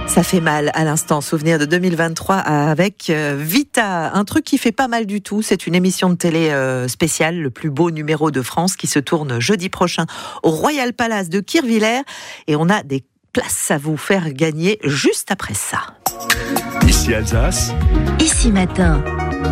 Ça fait mal à l'instant, souvenir de 2023 avec Vita, un truc qui fait pas mal du tout. C'est une émission de télé spéciale, le plus beau numéro de France, qui se tourne jeudi prochain au Royal Palace de Kirchwiller. Et on a des places à vous faire gagner juste après ça. Ici Alsace. Ici Matin.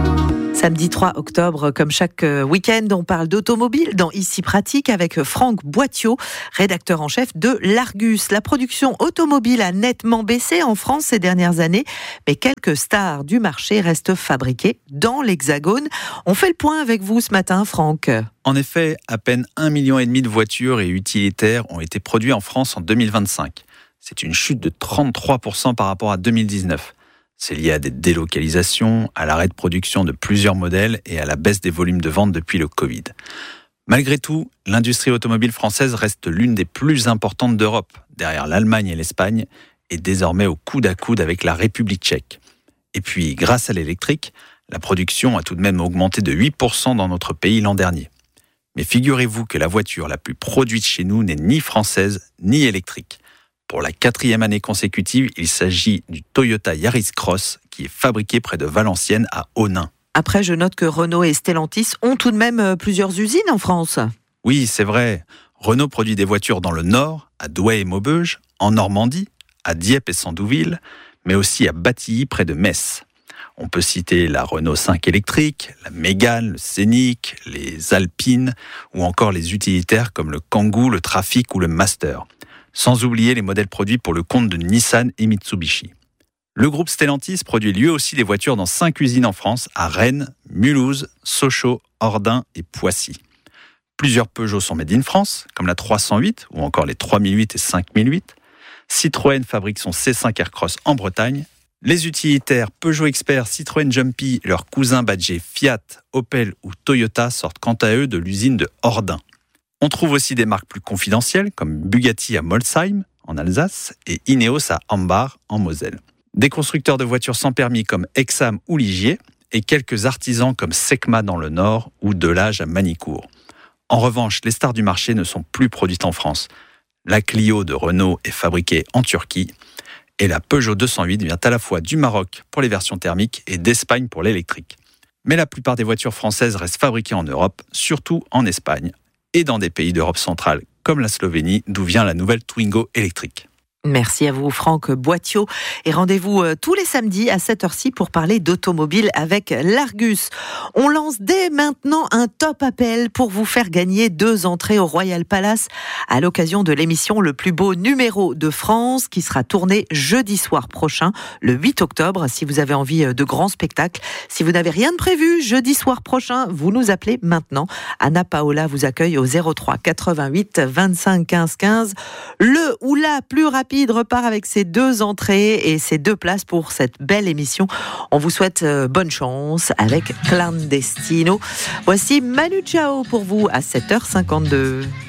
Samedi 3 octobre, comme chaque week-end, on parle d'automobile dans Ici Pratique avec Franck Boittiot, rédacteur en chef de l'Argus. La production automobile a nettement baissé en France ces dernières années, mais quelques stars du marché restent fabriquées dans l'Hexagone. On fait le point avec vous ce matin, Franck. En effet, à peine 1,5 million de voitures et utilitaires ont été produits en France en 2025. C'est une chute de 33% par rapport à 2019. C'est lié à des délocalisations, à l'arrêt de production de plusieurs modèles et à la baisse des volumes de vente depuis le Covid. Malgré tout, l'industrie automobile française reste l'une des plus importantes d'Europe, derrière l'Allemagne et l'Espagne, et désormais au coude à coude avec la République tchèque. Et puis, grâce à l'électrique, la production a tout de même augmenté de 8% dans notre pays l'an dernier. Mais figurez-vous que la voiture la plus produite chez nous n'est ni française ni électrique. Pour la 4e année consécutive, il s'agit du Toyota Yaris Cross qui est fabriqué près de Valenciennes à Onnaing. Après, je note que Renault et Stellantis ont tout de même plusieurs usines en France. Oui, c'est vrai. Renault produit des voitures dans le Nord, à Douai et Maubeuge, en Normandie, à Dieppe et Sandouville, mais aussi à Batilly près de Metz. On peut citer la Renault 5 électrique, la Mégane, le Scénic, les Alpines ou encore les utilitaires comme le Kangoo, le Trafic ou le Master. Sans oublier les modèles produits pour le compte de Nissan et Mitsubishi. Le groupe Stellantis produit lui aussi des voitures dans 5 usines en France, à Rennes, Mulhouse, Sochaux, Ordin et Poissy. Plusieurs Peugeot sont made in France, comme la 308 ou encore les 3008 et 5008. Citroën fabrique son C5 Aircross en Bretagne. Les utilitaires Peugeot Expert, Citroën Jumpy, leurs cousins badgés Fiat, Opel ou Toyota sortent quant à eux de l'usine de Ordin. On trouve aussi des marques plus confidentielles comme Bugatti à Molsheim, en Alsace, et Ineos à Ambach, en Moselle. Des constructeurs de voitures sans permis comme Exam ou Ligier, et quelques artisans comme Secma dans le Nord ou Delage à Manicourt. En revanche, les stars du marché ne sont plus produites en France. La Clio de Renault est fabriquée en Turquie, et la Peugeot 208 vient à la fois du Maroc pour les versions thermiques et d'Espagne pour l'électrique. Mais la plupart des voitures françaises restent fabriquées en Europe, surtout en Espagne, et dans des pays d'Europe centrale comme la Slovénie, d'où vient la nouvelle Twingo électrique. Merci à vous, Franck Boittiot. Et rendez-vous tous les samedis à cette heure-ci pour parler d'automobile avec l'Argus. On lance dès maintenant un top appel pour vous faire gagner 2 entrées au Royal Palace à l'occasion de l'émission Le plus beau numéro de France qui sera tournée jeudi soir prochain, le 8 octobre. Si vous avez envie de grands spectacles, si vous n'avez rien de prévu jeudi soir prochain, vous nous appelez maintenant. Anna Paola vous accueille au 03 88 25 15 15. Le ou la plus rapide repart avec ses 2 entrées et ses 2 places pour cette belle émission. On vous souhaite bonne chance avec Clandestino. Voici Manu Chao pour vous à 7h52.